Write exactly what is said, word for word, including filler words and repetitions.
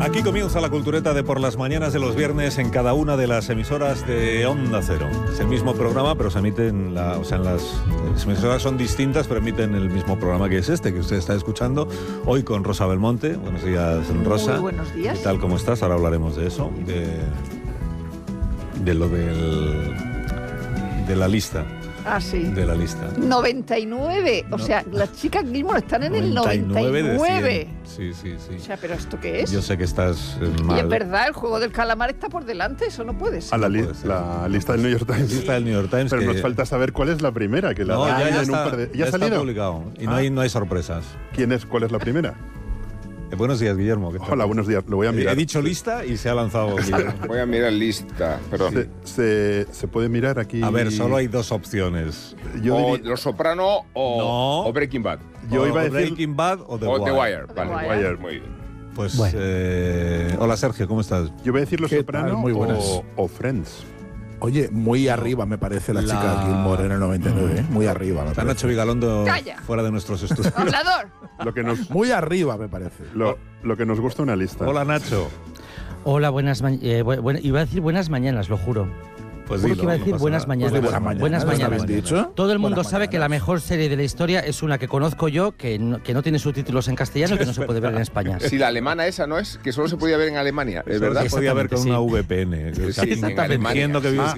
Aquí comienza la cultureta de por las mañanas de los viernes en cada una de las emisoras de Onda Cero. Es el mismo programa, pero se emite en la, o sea, en las, las emisoras son distintas, pero emiten el mismo programa que es este, que usted está escuchando hoy con Rosa Belmonte. Buenos días, Rosa. Muy buenos días. ¿Qué tal? ¿Cómo estás? Ahora hablaremos de eso, de, de lo del, de la lista. Ah, sí. De la lista. noventa y nueve. O No. sea, las chicas Gilmore están en el noventa y noventa y nueve. de cien. Sí, sí, sí. O sea, ¿pero esto qué es? Yo sé que estás eh, Y mal. es verdad, el juego del calamar está por delante, eso no puede ser. A la, li- puede ser. la lista del New York Times. Lista del New York Times. Pero que- nos falta saber cuál es la primera, que la No, dan ya, ya en un está, par de... ya ha está salido? publicado y no, Ah. hay, no hay sorpresas. ¿Quién es? ¿Cuál es la primera? Eh, buenos días, Guillermo. ¿Qué tal? Hola, buenos días. Lo voy a He- mirar. He dicho lista y se ha lanzado Guillermo. Voy a mirar lista, perdón. Se, se, se puede mirar aquí. A ver, solo hay dos opciones. Yo, o diri- Los Soprano o, No. o Breaking Bad. yo O iba a decir. Breaking Bad o The o Wire. The Wire. The Vale, Wire. Wire. muy bien. Pues, Bueno. eh, hola Sergio, ¿cómo estás? Yo voy a decir Los ¿Qué Soprano tal? Muy buenas. o, o Friends. Oye, muy arriba me parece la, La- chica Gilmore en el noventa y nueve, ¿eh? Muy arriba me Está parece. Nacho Vigalondo Calla. fuera de nuestros estudios. ¡Hablador! Lo que nos, Muy arriba me parece. lo, lo que nos gusta una lista. Hola Nacho. Hola, buenas ma- eh, bu- bu- iba a decir buenas mañanas, lo juro. Pues Juro dilo, que iba a no decir pasa buenas nada. mañanas. Pues de buenas mañanas. Buenas ¿Está mañanas. bien dicho? Todo el mundo Buenas sabe que la mañanas. mejor serie de la historia es una que conozco yo, que no, que no tiene subtítulos en castellano y que no se puede ver en España. Si la alemana esa no es, que solo se podía ver en Alemania, ¿es Solo verdad? se podía ver con Exactamente, una V P N. Sí, Está en Alemania. fingiendo que vives Ah,